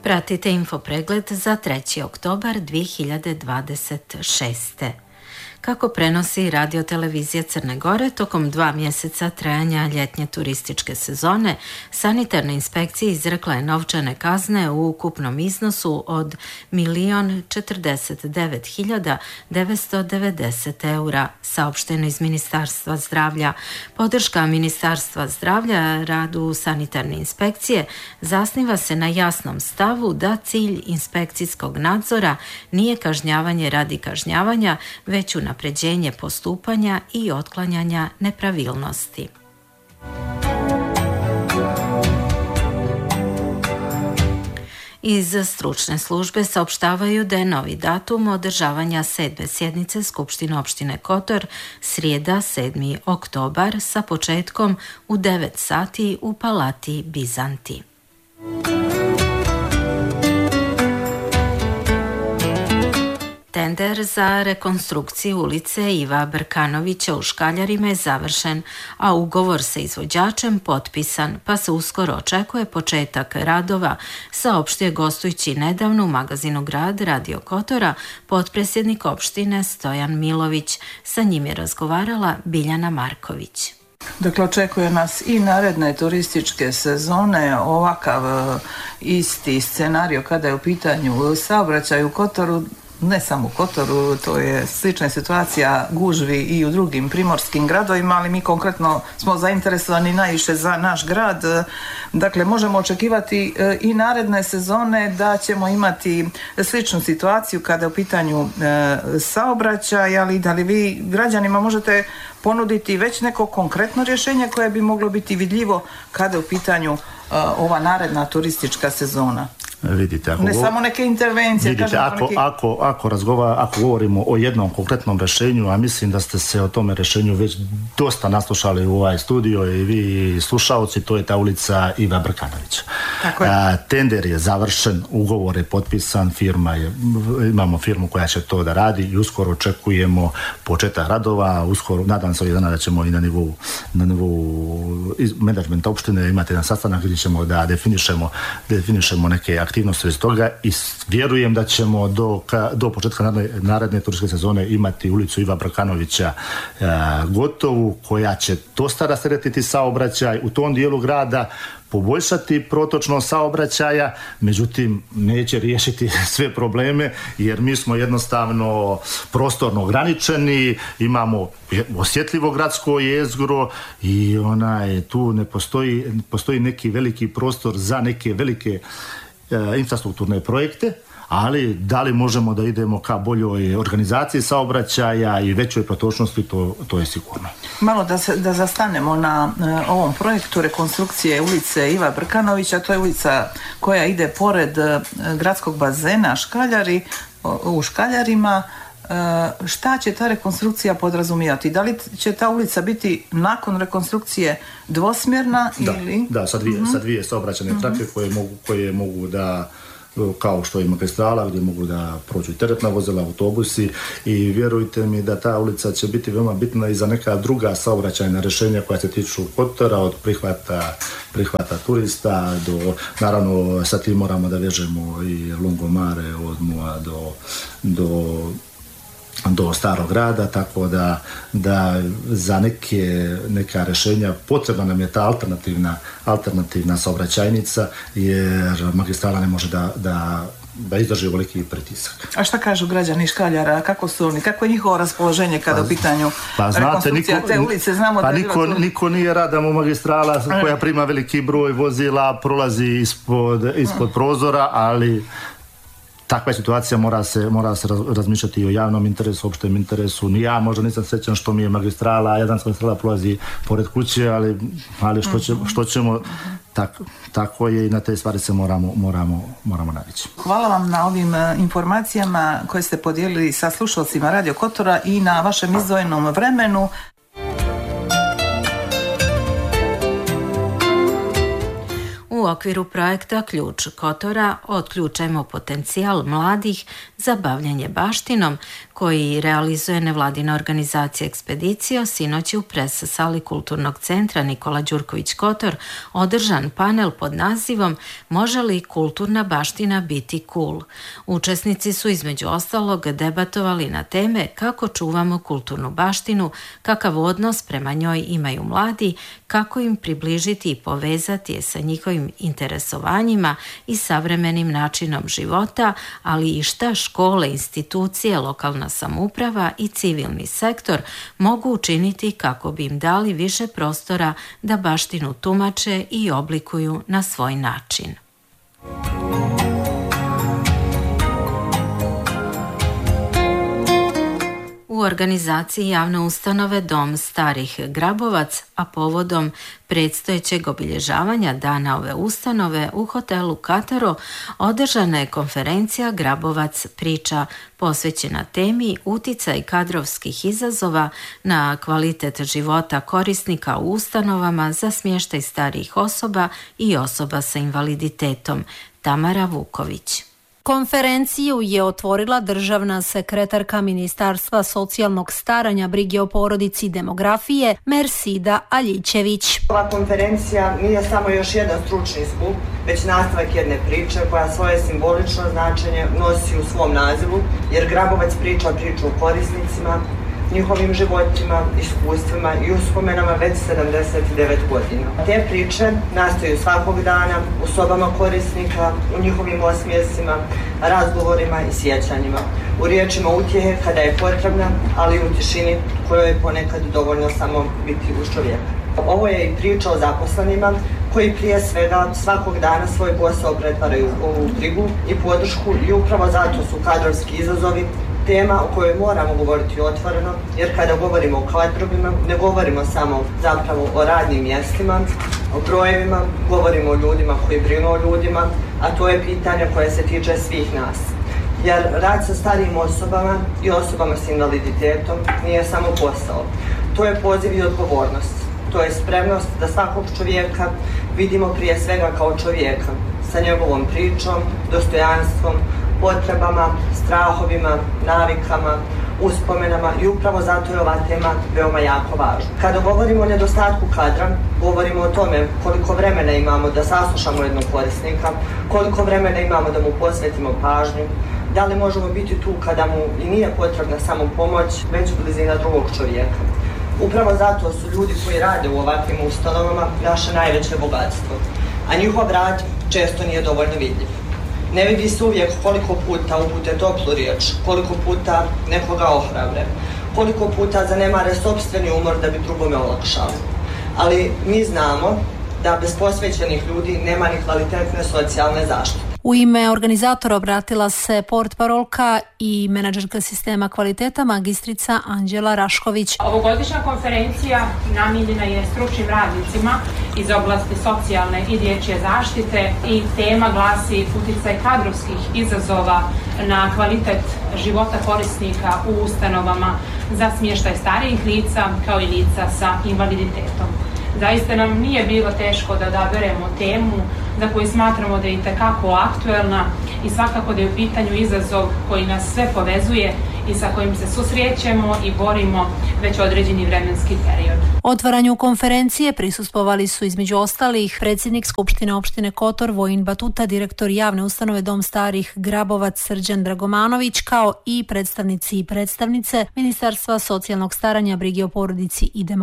Pratite infopregled za 3. oktobar 2026. Kako prenosi radiotelevizija Crne Gore, tokom 2 mjeseca trajanja ljetnje turističke sezone, sanitarna inspekcija izrekla je novčane kazne u ukupnom iznosu od 1.049.990 eura, saopšteno iz Ministarstva zdravlja. Podrška Ministarstva zdravlja radu sanitarne inspekcije zasniva se na jasnom stavu da cilj inspekcijskog nadzora nije kažnjavanje radi kažnjavanja, već unapređenje postupanja i otklanjanja nepravilnosti. Iz stručne službe saopštavaju da je novi datum održavanja 7. sjednice Skupštine opštine Kotor srijeda 7. oktobar sa početkom u 9 sati u Palati Bizanti. Tender za rekonstrukciju ulice Iva Brkanovića u Škaljarima je završen, a ugovor sa izvođačem potpisan, pa se uskoro očekuje početak radova, saopštio gostujući nedavno u magazinu Grad Radio Kotora potpredsjednik opštine Stojan Milović. Sa njim je razgovarala Biljana Marković. Dakle, očekuje nas i naredne turističke sezone, ovakav isti scenario kada je u pitanju saobraćaj u Kotoru. Ne samo u Kotoru, to je slična situacija gužvi i u drugim primorskim gradovima, ali mi konkretno smo zainteresovani najviše za naš grad. Dakle, možemo očekivati i naredne sezone da ćemo imati sličnu situaciju kada je u pitanju saobraćaj, ali da li vi građanima možete ponuditi već neko konkretno rješenje koje bi moglo biti vidljivo kada je u pitanju ova naredna turistička sezona? Vidite, ne samo neke intervencije. Vidite, ako govorimo o jednom konkretnom rješenju, a mislim da ste se o tome rješenju već dosta naslušali u ovaj studio i vi slušaoci, to je ta ulica Iva Brkanovića. Tender je završen, ugovor je potpisan, imamo firmu koja će to da radi i uskoro očekujemo početak radova, uskoro, nadam se ovih dana da ćemo i na nivou menadžmenta opštine imati jedan sastanak gdje ćemo da definišemo neke aktivnosti iz toga i vjerujem da ćemo do početka naredne turističke sezone imati ulicu Iva Brkanovića gotovu, koja će dosta rasteretiti saobraćaj u tom dijelu grada, poboljšati protočnost saobraćaja, međutim neće riješiti sve probleme jer mi smo jednostavno prostorno ograničeni, imamo osjetljivo gradsko jezgro i tu ne postoji neki veliki prostor za neke velike infrastrukturne projekte, ali da li možemo da idemo ka boljoj organizaciji saobraćaja i većoj protočnosti, to je sigurno. Malo da zastanemo na ovom projektu rekonstrukcije ulice Iva Brkanovića, to je ulica koja ide pored gradskog bazena Škaljari, u Škaljarima. Šta će ta rekonstrukcija podrazumijevati? Da li će ta ulica biti nakon rekonstrukcije dvosmjerna? Da, sa dvije saobraćajne trake koje mogu da, kao što je magistrala, gdje mogu da prođu teretna vozila, autobusi, i vjerujte mi da ta ulica će biti veoma bitna i za neka druga saobraćajna rješenja koja se tiču Kotora, od prihvata turista do, naravno sa tim moramo da vežemo i Lungomare od Moa do Starog grada, tako da za neka rješenja potrebna nam je ta alternativna saobraćajnica, jer magistrala ne može da izdrži veliki pritisak. A šta kažu građani Škaljara? Kako su oni? Kako je njihovo raspoloženje kada u pitanju rekonstrukcija te ulice? Znamo da niko nije radan u magistrala koja prima veliki broj vozila, prolazi ispod prozora, ali takva situacija mora se razmišljati o javnom interesu, opštem interesu. Ni ja možda nisam srećan što mi je magistrala, Jadranska magistrala prolazi pored kuće, ali što ćemo, tako je i na te stvari se moramo navići. Hvala vam na ovim informacijama koje ste podijelili sa slušalcima Radio Kotora i na vašem izdvojenom vremenu. U U okviru projekta Ključ Kotora otključajmo potencijal mladih za bavljanje baštinom, koji realizuje nevladina organizacija Ekspedicio, sinoć je u pres sali Kulturnog centra Nikola Đurković Kotor održan panel pod nazivom Može li kulturna baština biti cool? Učesnici su između ostalog debatovali na teme kako čuvamo kulturnu baštinu, kakav odnos prema njoj imaju mladi, kako im približiti i povezati je sa njihovim interesovanjima i savremenim načinom života, ali i šta škole, institucije, lokalna samouprava i civilni sektor mogu učiniti kako bi im dali više prostora da baštinu tumače i oblikuju na svoj način. U organizaciji javne ustanove Dom starih Grabovac, a povodom predstojećeg obilježavanja dana ove ustanove u hotelu Kataro, održana je konferencija Grabovac priča posvećena temi uticaj kadrovskih izazova na kvalitet života korisnika u ustanovama za smještaj starijih osoba i osoba sa invaliditetom. Tamara Vuković. Konferenciju je otvorila državna sekretarka Ministarstva socijalnog staranja, brige o porodici i demografije Mersida Aljićević. Ova konferencija nije samo još jedan stručni skup, već nastavak jedne priče koja svoje simbolično značenje nosi u svom nazivu, jer Grabovac priča priču o korisnicima, njihovim životima, iskustvima i uspomenama već 79 godina. Te priče nastaju svakog dana u sobama korisnika, u njihovim osmijesima, razgovorima i sjećanjima, u riječima utjehe kada je potrebna, ali i u tišini kojoj je ponekad dovoljno samo biti uz čovjeka. Ovo je i priča o zaposlenima koji prije svega svakog dana svoj posao pretvaraju u brigu i podršku i upravo zato su kadrovski izazovi tema o kojoj moramo govoriti otvoreno, jer kada govorimo o kadrovima, ne govorimo samo zapravo o radnim mjestima, o brojevima, govorimo o ljudima koji brinu o ljudima, a to je pitanje koje se tiče svih nas. Jer rad sa starijim osobama i osobama s invaliditetom nije samo posao. To je poziv i odgovornost. To je spremnost da svakog čovjeka vidimo prije svega kao čovjeka, sa njegovom pričom, dostojanstvom, potrebama, strahovima, navikama, uspomenama i upravo zato je ova tema veoma jako važna. Kada govorimo o nedostatku kadra, govorimo o tome koliko vremena imamo da saslušamo jednog korisnika, koliko vremena imamo da mu posvetimo pažnju, da li možemo biti tu kada mu i nije potrebna samo pomoć, već blizina drugog čovjeka. Upravo zato su ljudi koji rade u ovakvim ustanovama naše najveće bogatstvo, a njihov rad često nije dovoljno vidljiv. Ne vidi se uvijek koliko puta upute toplu riječ, koliko puta nekoga ohrabre, koliko puta zanemare sopstveni umor da bi drugome olakšali. Ali mi znamo da bez posvećenih ljudi nema ni kvalitetne socijalne zaštite. U ime organizatora obratila se portparolka i menadžerka sistema kvaliteta magistrica Anđela Rašković. Ovogodišnja konferencija namijenjena je stručnim radnicima iz oblasti socijalne i dječje zaštite i tema glasi uticaj kadrovskih izazova na kvalitet života korisnika u ustanovama za smještaj starijih lica kao i lica sa invaliditetom. Zaista nam nije bilo teško da odaberemo temu za koju smatramo da je itekako aktuelna i svakako da je u pitanju izazov koji nas sve povezuje i sa kojim se susrećemo i borimo već određeni vremenski period. Otvaranju konferencije prisustvovali su između ostalih predsjednik Skupštine opštine Kotor Vojin Batuta, direktor javne ustanove Dom starih Grabovac Srđan Dragomanović, kao i predstavnici i predstavnice Ministarstva socijalnog staranja, brige o porodici i demografije.